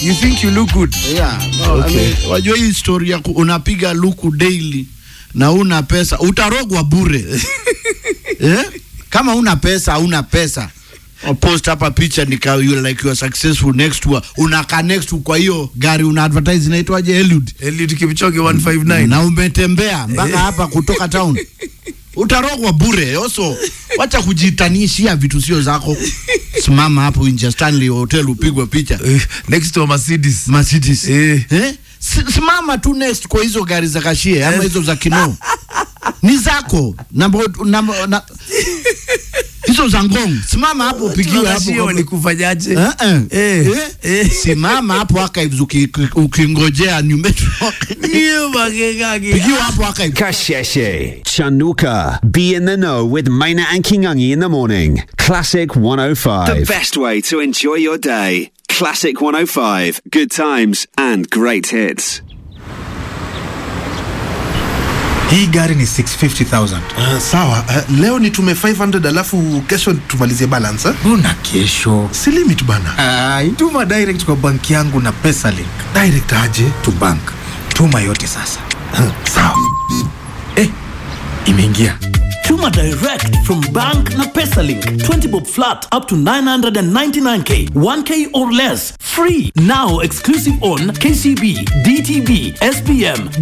You think you look good? Yeah. No, okay. Wajua hii story ya unapiga luku daily na una pesa, utarogwa bure. Kama una pesa. Post hapa picha nika you like you are successful next to unaka next to kwa hiyo gari una advertise inaitwaje Eliud Kipchoge 159 na umetembea mpaka hapa kutoka town. Utarogwa bure. Also wacha kujitanishia vitu sio zako. Simama hapo nje Stanley Hotel upigwe picha next to a Mercedes. Simama tu next kwa hizo gari za kashie ama hizo za Kino. Ni zako. Hizo za Ngong. Simama hapo upigiwe hapo. Walikufanyaje? Simama hapo archives ukingojea New Metro. Niyo magegage. Pigiwe hapo archives. Kasheshe, Chanduka, be in the know with Maina and Kingangi in the morning. Classic 105. The best way to enjoy your day. Classic 105. Good times and great hits. Hii gari ni 650,000. Sawa. Leo nitume 500 alafu kesho tumalizie balance. Una kesho. Si limit bana. Ituma direct kwa banki yangu na PesaLink. Direct aje? To bank. Tuma yote sasa. Sawa. Imeingia. Tuma direct from bank na PesaLink. 20 bob flat up to 999k. 1k or less. Free. Now exclusive on KCB, DTB, SPM,